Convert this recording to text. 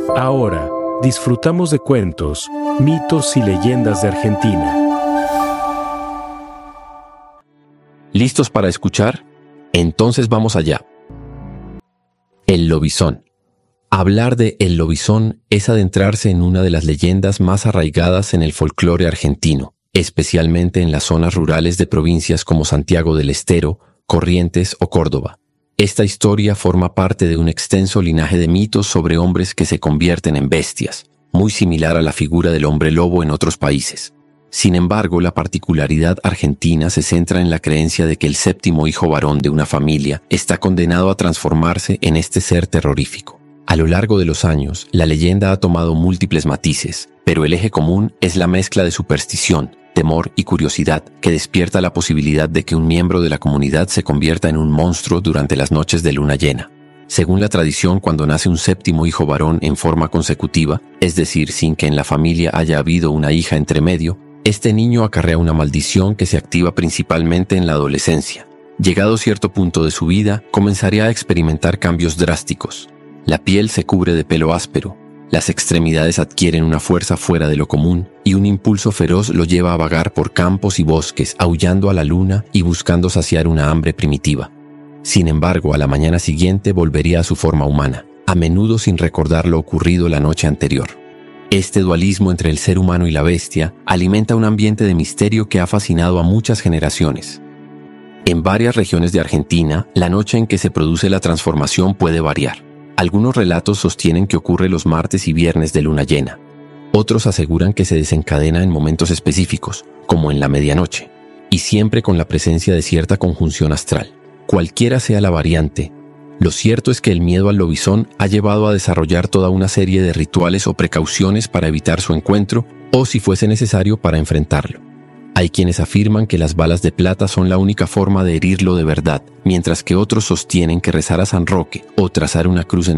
Ahora, disfrutamos de cuentos, mitos y leyendas de Argentina. ¿Listos para escuchar? Entonces vamos allá. El lobizón. Hablar de El Lobizón es adentrarse en una de las leyendas más arraigadas en el folclore argentino, especialmente en las zonas rurales de provincias como Santiago del Estero, Corrientes o Córdoba. Esta historia forma parte de un extenso linaje de mitos sobre hombres que se convierten en bestias, muy similar a la figura del hombre lobo en otros países. Sin embargo, la particularidad argentina se centra en la creencia de que el séptimo hijo varón de una familia está condenado a transformarse en este ser terrorífico. A lo largo de los años, la leyenda ha tomado múltiples matices, pero el eje común es la mezcla de superstición, temor y curiosidad que despierta la posibilidad de que un miembro de la comunidad se convierta en un monstruo durante las noches de luna llena. Según la tradición, cuando nace un séptimo hijo varón en forma consecutiva, es decir, sin que en la familia haya habido una hija entre medio, este niño acarrea una maldición que se activa principalmente en la adolescencia. Llegado cierto punto de su vida, comenzaría a experimentar cambios drásticos. La piel se cubre de pelo áspero, las extremidades adquieren una fuerza fuera de lo común y un impulso feroz lo lleva a vagar por campos y bosques, aullando a la luna y buscando saciar una hambre primitiva. Sin embargo, a la mañana siguiente volvería a su forma humana, a menudo sin recordar lo ocurrido la noche anterior. Este dualismo entre el ser humano y la bestia alimenta un ambiente de misterio que ha fascinado a muchas generaciones. En varias regiones de Argentina, la noche en que se produce la transformación puede variar. Algunos relatos sostienen que ocurre los martes y viernes de luna llena. Otros aseguran que se desencadena en momentos específicos, como en la medianoche, y siempre con la presencia de cierta conjunción astral. Cualquiera sea la variante, lo cierto es que el miedo al lobizón ha llevado a desarrollar toda una serie de rituales o precauciones para evitar su encuentro o, si fuese necesario, para enfrentarlo. Hay quienes afirman que las balas de plata son la única forma de herirlo de verdad, mientras que otros sostienen que rezar a San Roque o trazar una cruz en